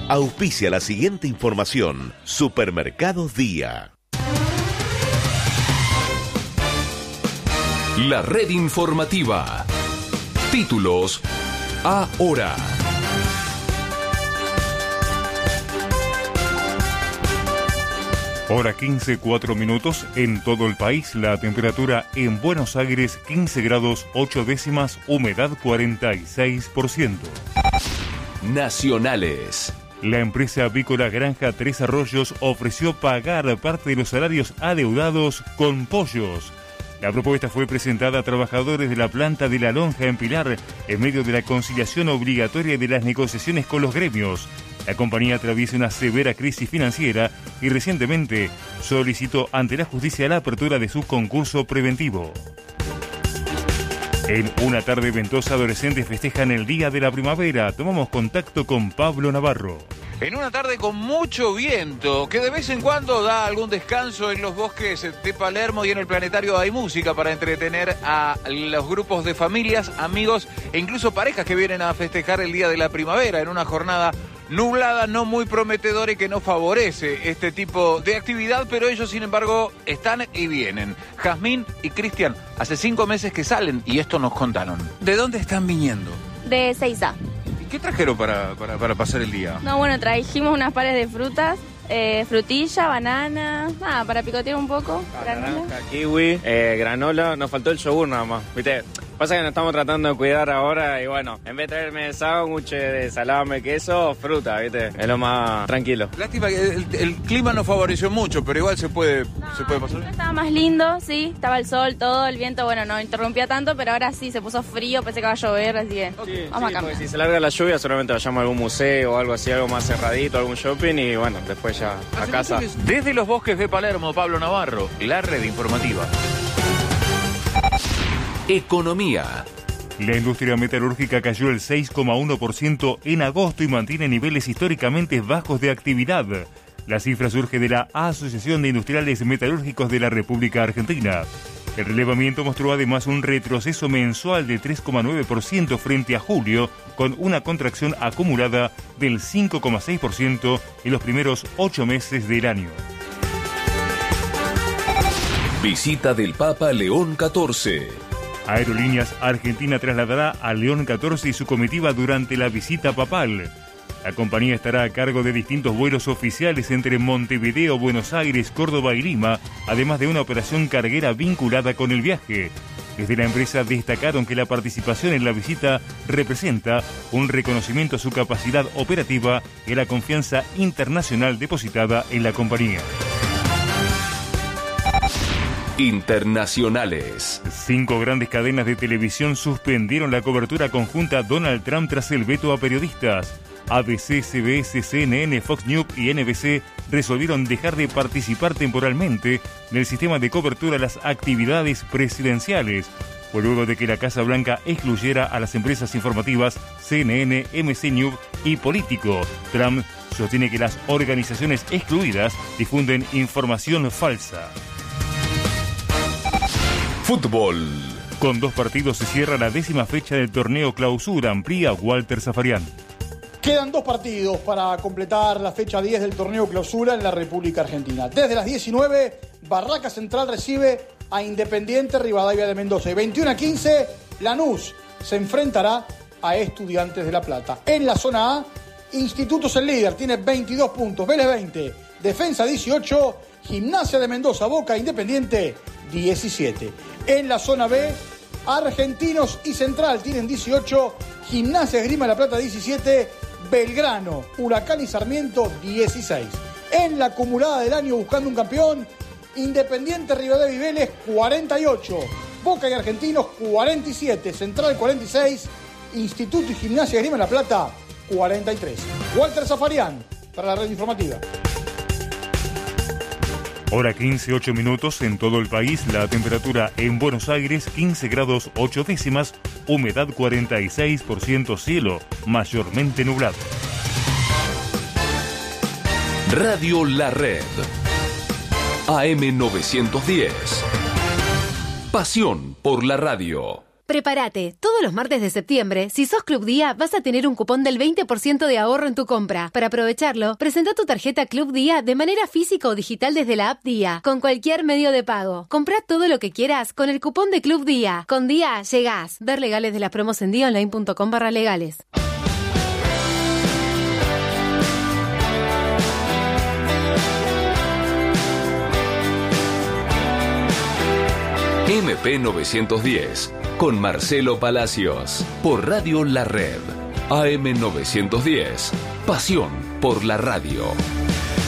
Auspicia la siguiente información. Supermercados Día. La red informativa. Títulos ahora. Hora 15, 4 minutos. En todo el país, la temperatura en Buenos Aires 15 grados 8 décimas, humedad 46%. Nacionales. La empresa avícola Granja Tres Arroyos ofreció pagar parte de los salarios adeudados con pollos. La propuesta fue presentada a trabajadores de la planta de La Lonja en Pilar en medio de la conciliación obligatoria de las negociaciones con los gremios. La compañía atraviesa una severa crisis financiera y recientemente solicitó ante la justicia la apertura de su concurso preventivo. En una tarde ventosa, adolescentes festejan el Día de la Primavera. Tomamos contacto con Pablo Navarro. En una tarde con mucho viento, que de vez en cuando da algún descanso en los bosques de Palermo, y en el planetario hay música para entretener a los grupos de familias, amigos e incluso parejas que vienen a festejar el Día de la Primavera en una jornada nublada, no muy prometedora y que no favorece este tipo de actividad, pero ellos sin embargo están y vienen. Jazmín y Cristian hace 5 meses que salen y esto nos contaron. ¿De dónde están viniendo? De Seiza. ¿Y qué trajeron para pasar el día? No, bueno, trajimos unas pares de frutas, frutilla, banana, para picotear un poco. Naranja, kiwi, granola, nos faltó el yogur nada más, ¿viste? Pasa que nos estamos tratando de cuidar ahora y bueno, en vez de traerme sándwich de salame, queso, fruta, ¿viste? Es lo más tranquilo. Lástima que el clima no favoreció mucho, pero igual se puede pasar. Estaba más lindo, sí, estaba el sol, todo, el viento, bueno, no interrumpía tanto, pero ahora sí, se puso frío, pensé que iba a llover, así que vamos a cambiar. Si se larga la lluvia, seguramente vayamos a algún museo o algo así, algo más cerradito, algún shopping y bueno, después ya a casa. Desde los bosques de Palermo, Pablo Navarro, la red informativa. Economía. La industria metalúrgica cayó el 6,1% en agosto y mantiene niveles históricamente bajos de actividad. La cifra surge de la Asociación de Industriales Metalúrgicos de la República Argentina. El relevamiento mostró además un retroceso mensual de 3,9% frente a julio, con una contracción acumulada del 5,6% en los primeros 8 meses del año. Visita del Papa León XIV. Aerolíneas Argentina trasladará a León XIV y su comitiva durante la visita papal. La compañía estará a cargo de distintos vuelos oficiales entre Montevideo, Buenos Aires, Córdoba y Lima, además de una operación carguera vinculada con el viaje. Desde la empresa destacaron que la participación en la visita representa un reconocimiento a su capacidad operativa y a la confianza internacional depositada en la compañía. Internacionales. 5 grandes cadenas de televisión suspendieron la cobertura conjunta a Donald Trump tras el veto a periodistas. ABC, CBS, CNN, Fox News y NBC resolvieron dejar de participar temporalmente en el sistema de cobertura de las actividades presidenciales, fue luego de que la Casa Blanca excluyera a las empresas informativas CNN, MC News y Político. Trump sostiene que las organizaciones excluidas difunden información falsa. Fútbol. Con 2 partidos se cierra la 10ª fecha del torneo Clausura, amplía Walter Zafarian. Quedan 2 partidos para completar la fecha 10 del torneo Clausura en la República Argentina. Desde las 19, Barraca Central recibe a Independiente Rivadavia de Mendoza. Y 21:15, Lanús se enfrentará a Estudiantes de La Plata. En la zona A, Instituto es el líder, tiene 22 puntos, Vélez 20, Defensa 18, Gimnasia de Mendoza, Boca, Independiente 17. En la zona B, Argentinos y Central tienen 18, Gimnasia Esgrima de La Plata 17, Belgrano, Huracán y Sarmiento 16. En la acumulada del año buscando un campeón, Independiente Rivadavia y Vélez 48, Boca y Argentinos 47, Central 46, Instituto y Gimnasia Esgrima de La Plata 43. Walter Zafarian para la red informativa. Hora 15, 8 minutos en todo el país. La temperatura en Buenos Aires 15 grados 8 décimas, humedad 46%, cielo mayormente nublado. Radio La Red. AM 910. Pasión por la radio. Prepárate, todo Todos los martes de septiembre, si sos Club Día, vas a tener un cupón del 20% de ahorro en tu compra. Para aprovecharlo, presenta tu tarjeta Club Día de manera física o digital desde la app Día, con cualquier medio de pago. Comprá todo lo que quieras con el cupón de Club Día. Con Día llegás. Ver legales de las promos en diaonline.com/legales. MP 910 con Marcelo Palacios por Radio La Red. AM 910. Pasión por la radio.